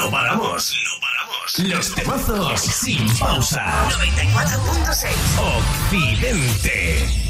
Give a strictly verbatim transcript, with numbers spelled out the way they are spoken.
No paramos, no paramos. Los temazos sin pausa. noventa y cuatro punto seis. Occidente.